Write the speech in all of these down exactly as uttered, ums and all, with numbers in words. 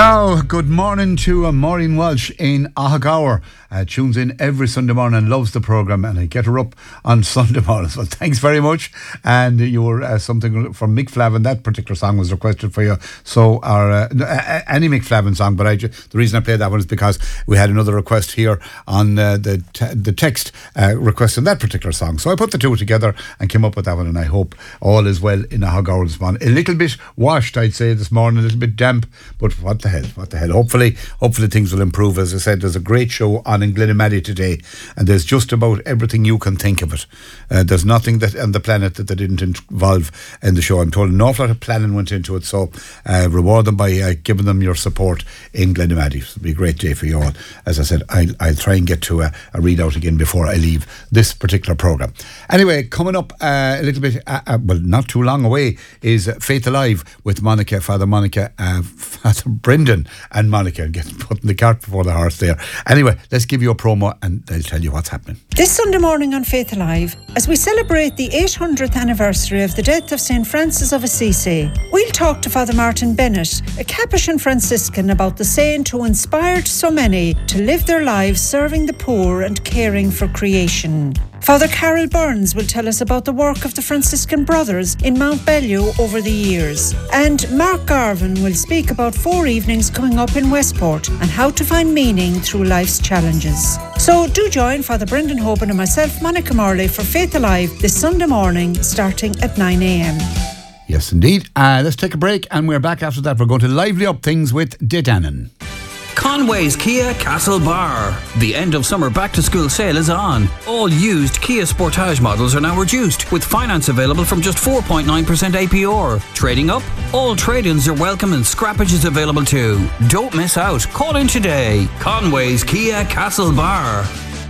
Now, good morning to uh, Maureen Walsh in Ahagaur. Uh, tunes in every Sunday morning and loves the programme, and I get her up on Sunday mornings. Well, thanks very much. And you were uh, something from Mick Flavin. That particular song was requested for you. So, our uh, any Mick Flavin song, but I just, the reason I played that one is because we had another request here on uh, the t- the text uh, requesting that particular song. So I put the two together and came up with that one, and I hope all is well in Ahagaur this morning. A little bit washed, I'd say, this morning, a little bit damp, but what the hell, what the hell. Hopefully, hopefully things will improve. As I said, there's a great show on in Glenamaddy today, and there's just about everything you can think of it. Uh, there's nothing that on the planet that they didn't involve in the show. I'm told an awful lot of planning went into it, so uh, reward them by uh, giving them your support in Glenamaddy. It'll be a great day for you all. As I said, I'll, I'll try and get to a, a readout again before I leave this particular programme. Anyway, coming up uh, a little bit, uh, uh, well, not too long away, is uh, Faith Alive with Monica, Father Monica, uh, Father Brendan and Monica, getting putting the cart before the horse there. Anyway, let's give you a promo and I'll tell you what's happening. This Sunday morning on Faith Alive, as we celebrate the eight hundredth anniversary of the death of Saint Francis of Assisi, we'll talk to Father Martin Bennett, a Capuchin Franciscan, about the saint who inspired so many to live their lives serving the poor and caring for creation. Father Carol Burns will tell us about the work of the Franciscan Brothers in Mount Bellew over the years. And Mark Garvin will speak about four evenings coming up in Westport and how to find meaning through life's challenges. So do join Father Brendan Hoban and myself, Monica Morley, for Faith Alive this Sunday morning starting at nine a.m. Yes, indeed. Uh, let's take a break and we're back after that. We're going to lively up things with Dedannen. Conway's Kia Castlebar. The end of summer back to school sale is on. All used Kia Sportage models are now reduced, with finance available from just four point nine percent A P R. Trading up? All trade-ins are welcome and scrappage is available too. Don't miss out. Call in today. Conway's Kia Castlebar.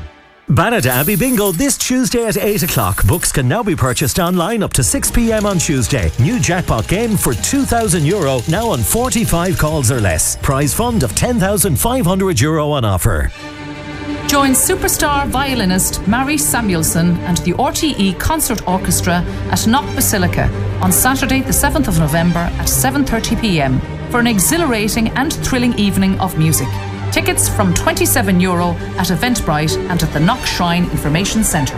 Banat Abbey Bingo this Tuesday at eight o'clock. Books can now be purchased online up to six p.m. on Tuesday. New jackpot game for two thousand euro, now on forty-five calls or less. Prize fund of ten thousand five hundred euro on offer. Join superstar violinist Mary Samuelson and the R T E Concert Orchestra at Knock Basilica on Saturday the seventh of November at seven thirty p.m. for an exhilarating and thrilling evening of music. Tickets from twenty-seven euro at Eventbrite and at the Knock Shrine Information Centre.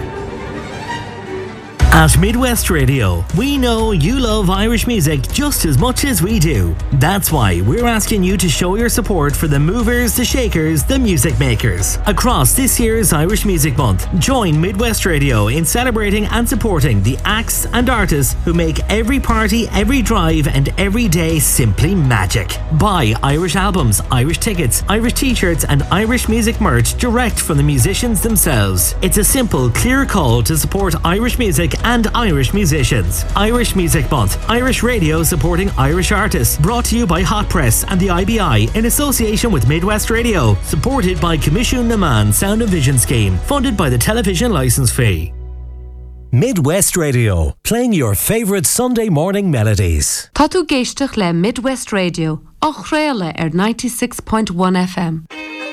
At Midwest Radio, we know you love Irish music just as much as we do. That's why we're asking you to show your support for the movers, the shakers, the music makers. Across this year's Irish Music Month, join Midwest Radio in celebrating and supporting the acts and artists who make every party, every drive and every day simply magic. Buy Irish albums, Irish tickets, Irish t-shirts and Irish music merch direct from the musicians themselves. It's a simple, clear call to support Irish music and Irish musicians. Irish Music Month, Irish Radio supporting Irish artists. Brought to you by Hot Press and the I B I in association with Midwest Radio. Supported by Commission Naman Sound and Vision Scheme. Funded by the television licence fee. Midwest Radio, playing your favourite Sunday morning melodies. Tá tú géisteach le Midwest Radio, och réile ar ninety-six point one F M.